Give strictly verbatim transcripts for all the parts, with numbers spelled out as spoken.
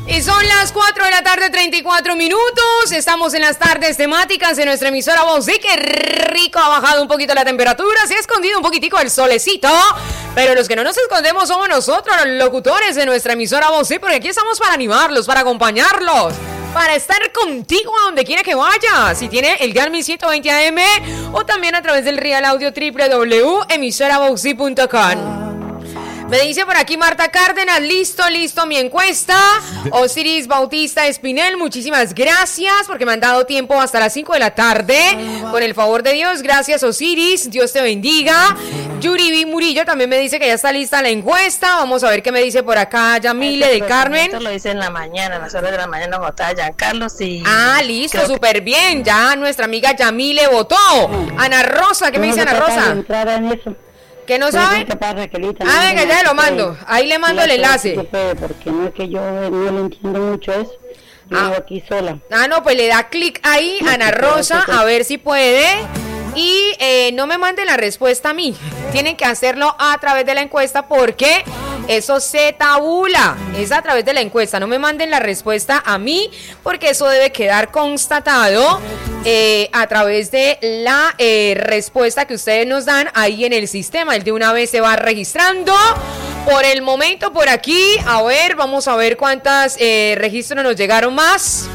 Y son las cuatro de la tarde, treinta y cuatro minutos. Estamos en las tardes temáticas de nuestra emisora Voz. Sí, qué rico, ha bajado un poquito la temperatura, se ha escondido un poquitico el solecito. Pero los que no nos escondemos somos nosotros, los locutores de nuestra emisora Voz. Sí, porque aquí estamos para animarlos, para acompañarlos, para estar contigo a donde quiera que vayas. Si tiene el dial mil ciento veinte A M o también a través del Real Audio doble u doble u doble u punto emisora voxi punto com. Me dice por aquí Marta Cárdenas, listo, listo mi encuesta. Osiris Bautista Espinel, muchísimas gracias porque me han dado tiempo hasta las cinco de la tarde. Con el favor de Dios, gracias Osiris, Dios te bendiga. Yuri B. Murillo también me dice que ya está lista la encuesta. Vamos a ver qué me dice por acá Yamile de Carmen. Esto lo hice en la mañana, en las horas de la mañana cuando estaba Giancarlos y... Ah, listo, súper que... bien. Ya nuestra amiga Yamile votó. Ana Rosa, ¿qué me dice Ana Rosa? ¿Que no sabe? Ah, venga, ya lo mando. Ahí le mando el enlace. Porque no es que yo no le entiendo mucho eso. Yo vivo aquí sola. Ah, no, pues le da clic ahí, Ana Rosa, a ver si puede. Y eh, no me manden la respuesta a mí. Tienen que hacerlo a través de la encuesta porque eso se tabula. Es a través de la encuesta. No me manden la respuesta a mí porque eso debe quedar constatado eh, a través de la eh, respuesta que ustedes nos dan ahí en el sistema. El de una vez se va registrando. Por el momento por aquí, a ver, vamos a ver cuántas eh, registros nos llegaron más.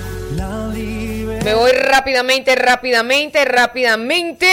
Me voy rápidamente, rápidamente, rápidamente.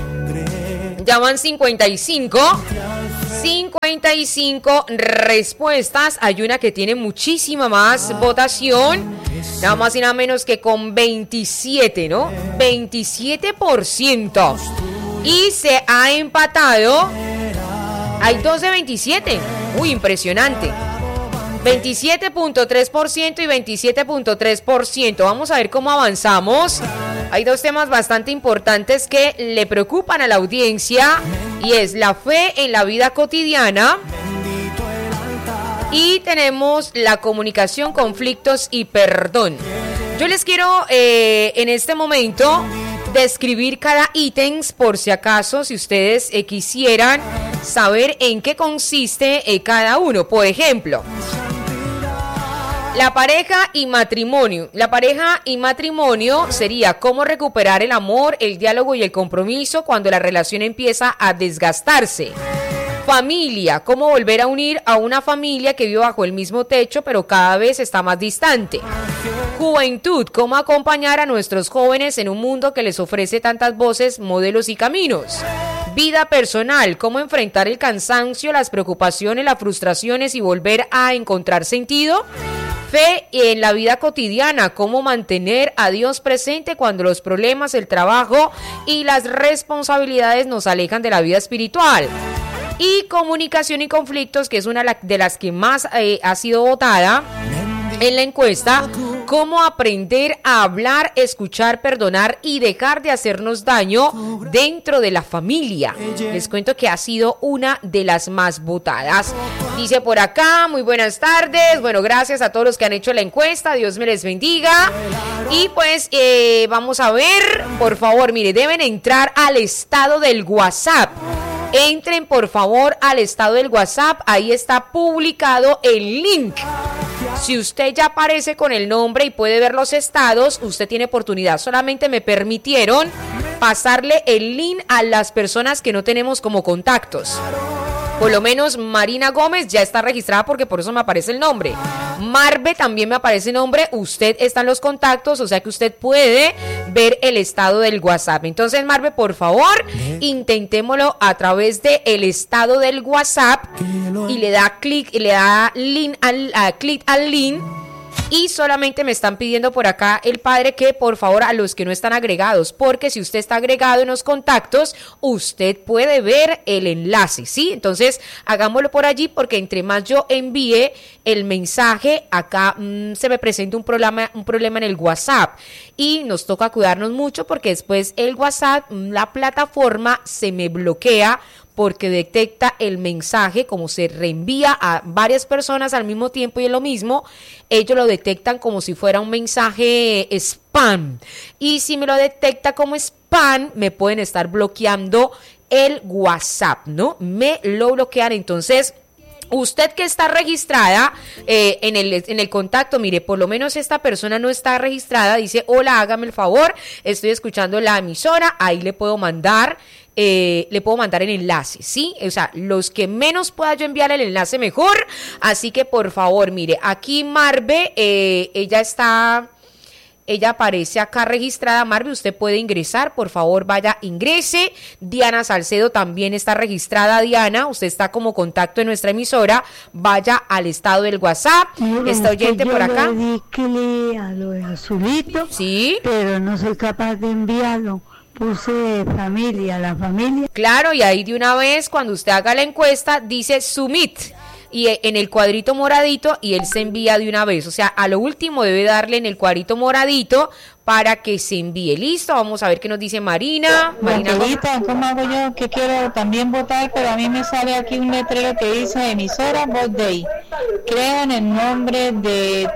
Ya van cincuenta y cinco. cincuenta y cinco respuestas. Hay una que tiene muchísima más votación. Nada más y nada menos que con veintisiete, ¿no? veintisiete por ciento. Y se ha empatado. Hay dos de veintisiete. Uy, impresionante. veintisiete punto tres por ciento y veintisiete punto tres por ciento. Vamos a ver cómo avanzamos. Hay dos temas bastante importantes que le preocupan a la audiencia y es la fe en la vida cotidiana y tenemos la comunicación, conflictos y perdón. Yo les quiero eh, en este momento describir cada ítem por si acaso, si ustedes eh, quisieran saber en qué consiste eh, cada uno. Por ejemplo, la pareja y matrimonio. La pareja y matrimonio sería cómo recuperar el amor, el diálogo y el compromiso cuando la relación empieza a desgastarse. Familia, cómo volver a unir a una familia que vive bajo el mismo techo pero cada vez está más distante. Juventud, cómo acompañar a nuestros jóvenes en un mundo que les ofrece tantas voces, modelos y caminos. Vida personal, cómo enfrentar el cansancio, las preocupaciones, las frustraciones y volver a encontrar sentido. Fe en la vida cotidiana, cómo mantener a Dios presente cuando los problemas, el trabajo y las responsabilidades nos alejan de la vida espiritual. Y comunicación y conflictos, que es una de las que más eh, ha sido votada en la encuesta, cómo aprender a hablar, escuchar, perdonar y dejar de hacernos daño dentro de la familia. Les cuento que ha sido una de las más votadas. Dice por acá, muy buenas tardes. Bueno, gracias a todos los que han hecho la encuesta. Dios me les bendiga. Y pues eh, vamos a ver, por favor, mire, deben entrar al estado del WhatsApp. Entren por favor al estado del WhatsApp, ahí está publicado el link. Si usted ya aparece con el nombre y puede ver los estados, usted tiene oportunidad. Solamente me permitieron pasarle el link a las personas que no tenemos como contactos. Por lo menos Marina Gómez ya está registrada porque por eso me aparece el nombre. Marve también me aparece el nombre. Usted está en los contactos, o sea que usted puede ver el estado del WhatsApp. Entonces, Marve, por favor, intentémoslo a través de el estado del WhatsApp y le da clic y le da link al, a, clic al link. Y solamente me están pidiendo por acá el padre que por favor a los que no están agregados, porque si usted está agregado en los contactos, usted puede ver el enlace, ¿sí? Entonces hagámoslo por allí porque entre más yo envíe el mensaje, acá mmm, se me presenta un problema, un problema en el WhatsApp y nos toca cuidarnos mucho porque después el WhatsApp, la plataforma se me bloquea porque detecta el mensaje, como se reenvía a varias personas al mismo tiempo y es lo mismo, ellos lo detectan como si fuera un mensaje spam. Y si me lo detecta como spam, me pueden estar bloqueando el WhatsApp, ¿no? Me lo bloquean, entonces Usted que está registrada eh, en, el, en el contacto, mire, por lo menos esta persona no está registrada, dice, hola, hágame el favor, estoy escuchando la emisora, ahí le puedo mandar, eh, le puedo mandar el enlace, ¿sí? O sea, los que menos pueda yo enviar el enlace mejor, así que por favor, mire, aquí Marve, eh, ella está... Ella aparece acá registrada. Marve, usted puede ingresar, por favor, vaya, ingrese. Diana Salcedo también está registrada. Diana, usted está como contacto en nuestra emisora. Vaya al estado del WhatsApp. Mire, está oyente por acá. Yo le di clic a lo de azulito, sí, pero no soy capaz de enviarlo. Puse familia, la familia. Claro, y ahí de una vez, cuando usted haga la encuesta, dice submit. Y en el cuadrito moradito y él se envía de una vez, o sea, a lo último debe darle en el cuadrito moradito para que se envíe. Listo, vamos a ver qué nos dice Marina. Marina, ¿cómo? ¿Cómo hago yo? Que quiero también votar, pero a mí me sale aquí un letrero que dice emisora Vote Day. Creo en el nombre de,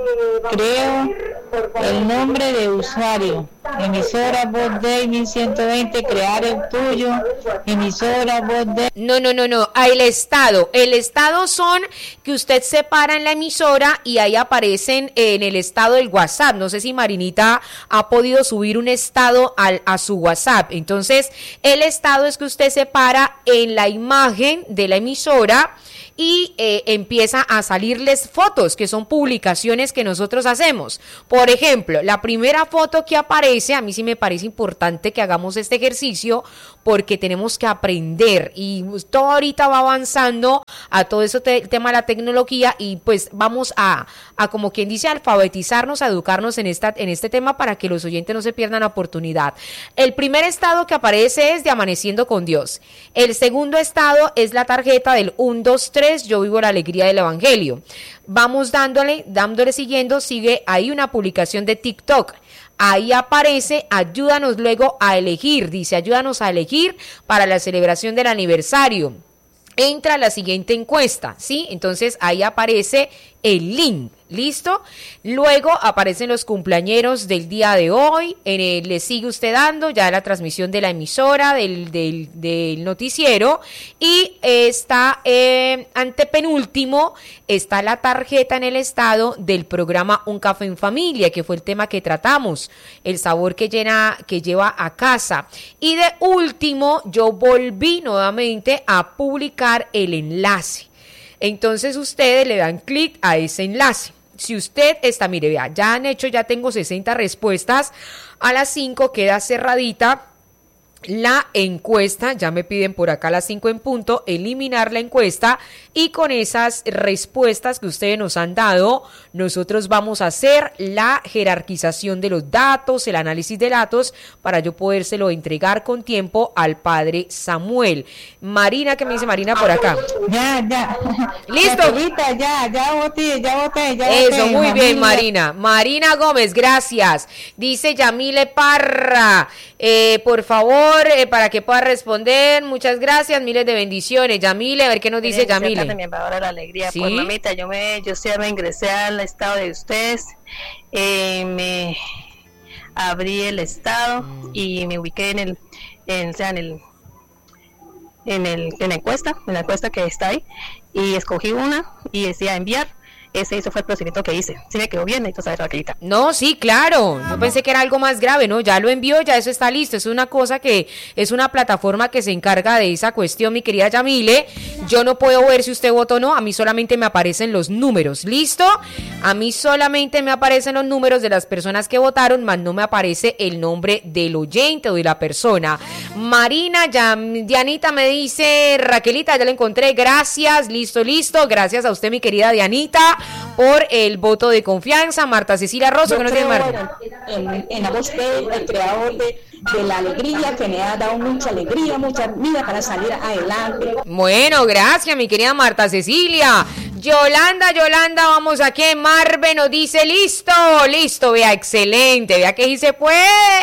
creo el nombre de usuario. Emisora Vote Day mil ciento veinte, crear el tuyo. Emisora Vote Day. No, no, no, no, el estado. El estado son que usted separa en la emisora y ahí aparecen en el estado del WhatsApp. No sé si Marinita ha podido subir un estado al, a su WhatsApp. Entonces, el estado es que usted separa en la imagen de la emisora y eh, empieza a salirles fotos, que son publicaciones que nosotros hacemos. Por ejemplo, la primera foto que aparece, a mí sí me parece importante que hagamos este ejercicio, porque tenemos que aprender, y todo ahorita va avanzando a todo eso, te, el tema de la tecnología, y pues vamos a, a como quien dice, alfabetizarnos, a educarnos en, esta, en este tema para que los oyentes no se pierdan la oportunidad. El primer estado que aparece es de Amaneciendo con Dios. El segundo estado es la tarjeta del uno, dos, tres, Yo Vivo la Alegría del Evangelio. Vamos dándole, dándole siguiendo, sigue ahí una publicación de TikTok. Ahí aparece, ayúdanos luego a elegir, dice, ayúdanos a elegir para la celebración del aniversario. Entra a la siguiente encuesta, ¿sí? Entonces ahí aparece el link, ¿listo? Luego aparecen los cumpleañeros del día de hoy, en el, le sigue usted dando ya la transmisión de la emisora, del, del, del noticiero, y está eh, antepenúltimo, está la tarjeta en el estado del programa Un Café en Familia, que fue el tema que tratamos, el sabor que, llena, que lleva a casa. Y de último, yo volví nuevamente a publicar el enlace. Entonces ustedes le dan clic a ese enlace. Si usted está, mire, vea, ya han hecho, ya tengo sesenta respuestas, a las cinco queda cerradita la encuesta, ya me piden por acá a las cinco en punto, eliminar la encuesta, y con esas respuestas que ustedes nos han dado, nosotros vamos a hacer la jerarquización de los datos, el análisis de datos, para yo podérselo entregar con tiempo al padre Samuel. Marina, ¿qué me dice Marina por acá? Ya, ya. ¿Listo? Raquelita, ya, ya voté, ya voté, ya Eso, voté, muy familia. bien, Marina. Marina Gómez, gracias. Dice Yamile Parra, eh, por favor, eh, para que pueda responder, muchas gracias, miles de bendiciones. Yamile, a ver qué nos dice Yamile. Mi embajadora de la alegría. ¿Sí? Pues mamita, yo me, yo sí me ingresé al estado de ustedes, eh, me abrí el estado mm. y me ubiqué en el, en, o sea, en el, en el, en la encuesta, en la encuesta que está ahí, y escogí una y decía enviar. Ese, ese fue el procedimiento que hice. Sí me quedó bien, necesito saber, Raquelita. No, sí, claro. Yo pensé que era algo más grave, ¿no? Ya lo envió, ya eso está listo. Es una cosa que, es una plataforma que se encarga de esa cuestión, mi querida Yamile. Yo no puedo ver si usted votó o no. A mí solamente me aparecen los números. ¿Listo? A mí solamente me aparecen los números de las personas que votaron, más no me aparece el nombre del oyente o de la persona. Marina, ya, Dianita me dice, Raquelita, ya lo encontré. Gracias, listo, listo. Gracias a usted, mi querida Dianita, por el voto de confianza. Marta Cecilia Rosso, que no tiene Marta. En, en la voz de el creador de, de la alegría, que me ha dado mucha alegría, mucha vida para salir adelante. Bueno, gracias, mi querida Marta Cecilia. Yolanda, Yolanda, vamos aquí. Marve nos dice, listo, listo, vea, excelente, vea que sí se puede.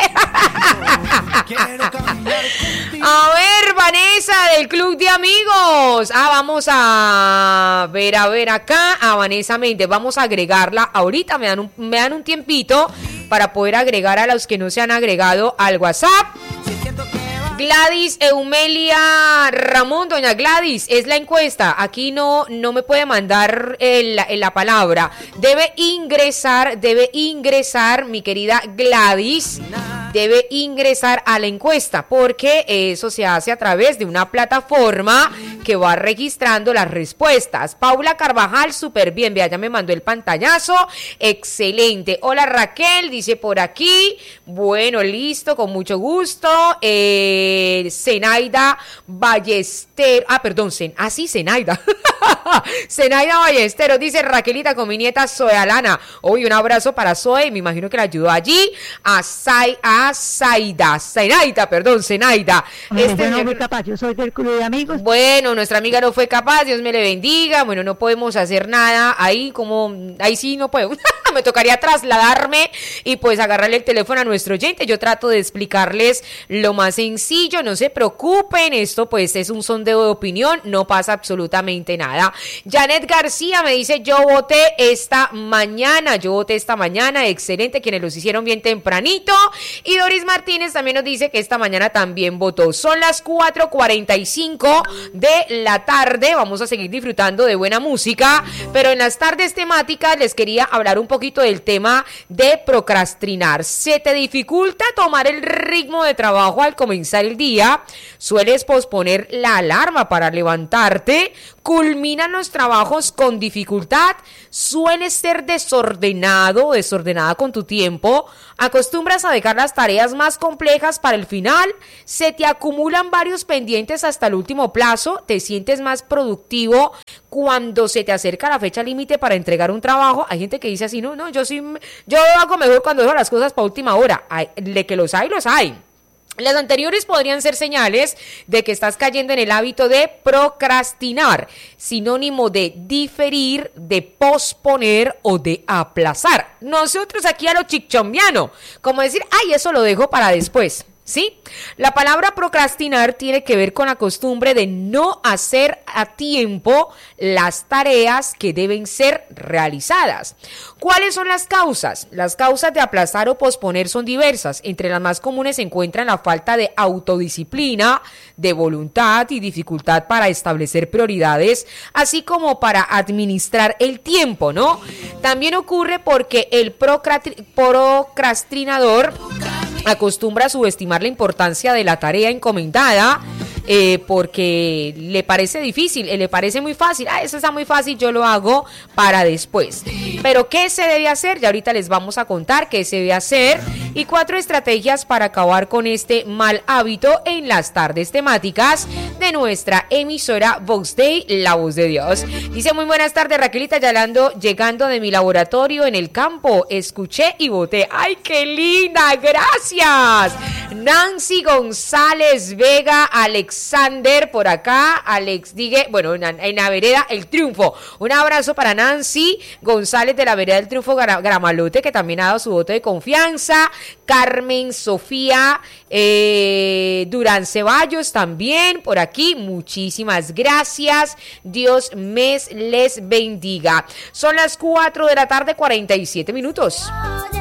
A ver, Vanessa, del Club de Amigos. Ah, vamos a ver, a ver acá, a Vanessa Méndez, vamos a agregarla ahorita, me dan un, me dan un tiempito para poder agregar a los que no se han agregado al WhatsApp. Gladys Eumelia Ramón, doña Gladys, es la encuesta. Aquí no, no me puede mandar el, el, la palabra. Debe ingresar, debe ingresar, mi querida Gladys, debe ingresar a la encuesta, porque eso se hace a través de una plataforma que va registrando las respuestas. Paula Carvajal, súper bien, vea, ya me mandó el pantallazo, excelente. Hola Raquel, dice por aquí, bueno, listo, con mucho gusto. Eh, Zenaida Ballesteros, ah, perdón, Zen, ah, sí, Zenaida. Zenaida Ballesteros, dice Raquelita con mi nieta Zoe Alana. Hoy un abrazo para Zoe, me imagino que la ayudó allí. A Zay, a Zaida, Zenaida, perdón, Zenaida. Este bueno, no fue capaz, yo soy del club de amigos. Bueno, nuestra amiga no fue capaz, Dios me le bendiga. Bueno, no podemos hacer nada ahí, como, ahí sí no puedo. Me tocaría trasladarme y pues agarrarle el teléfono a nuestro oyente. Yo trato de explicarles lo más sencillo, no se preocupen, esto pues es un sondeo de opinión, no pasa absolutamente nada. Janet García me dice, yo voté esta mañana, yo voté esta mañana, excelente, quienes los hicieron bien tempranito. Y Doris Martínez también nos dice que esta mañana también votó. Son las cuatro cuarenta y cinco de la tarde, vamos a seguir disfrutando de buena música, pero en las tardes temáticas les quería hablar un poquito del tema de procrastinar. ¿Se te dificulta tomar el ritmo de trabajo al comenzar el día? ¿Sueles posponer la alarma para levantarte? ¿Culminan los trabajos con dificultad? ¿Sueles ser desordenado o desordenada con tu tiempo? ¿Acostumbras a dejar las tareas más complejas para el final? ¿Se te acumulan varios pendientes hasta el último plazo? ¿Te sientes más productivo cuando se te acerca la fecha límite para entregar un trabajo? Hay gente que dice así, no, no, yo sí, yo hago mejor cuando dejo las cosas para última hora. Hay, de que los hay, los hay. Las anteriores podrían ser señales de que estás cayendo en el hábito de procrastinar, sinónimo de diferir, de posponer o de aplazar. Nosotros aquí a lo chichombiano, como decir, ay, eso lo dejo para después. ¿Sí? La palabra procrastinar tiene que ver con la costumbre de no hacer a tiempo las tareas que deben ser realizadas. ¿Cuáles son las causas? Las causas de aplazar o posponer son diversas. Entre las más comunes se encuentran la falta de autodisciplina, de voluntad y dificultad para establecer prioridades, así como para administrar el tiempo, ¿no? También ocurre porque el procrastinador acostumbra a subestimar la importancia de la tarea encomendada eh, porque le parece difícil, eh, le parece muy fácil. Ah, eso está muy fácil, yo lo hago para después. Pero ¿qué se debe hacer? Ya ahorita les vamos a contar qué se debe hacer y cuatro estrategias para acabar con este mal hábito en las tardes temáticas de nuestra emisora Vox Day, La Voz de Dios. Dice, muy buenas tardes, Raquelita, llegando, llegando de mi laboratorio en el campo, escuché y voté. ¡Ay, qué linda! ¡Gracias! Nancy González Vega, Alexander por acá, Alex Digue, bueno, en, en la vereda El Triunfo. Un abrazo para Nancy González de la vereda del Triunfo Gramalote, que también ha dado su voto de confianza. Carmen Sofía eh, Durán Ceballos también por aquí, muchísimas gracias, Dios me les bendiga. Son las cuatro de la tarde, cuarenta y siete minutos.